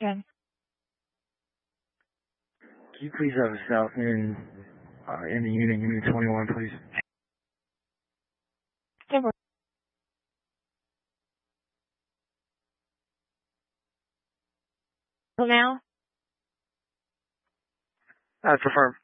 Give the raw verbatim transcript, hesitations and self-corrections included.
Again. Can you please have a south in, uh, in the unit, unit twenty-one, please? Timber. Now? I prefer.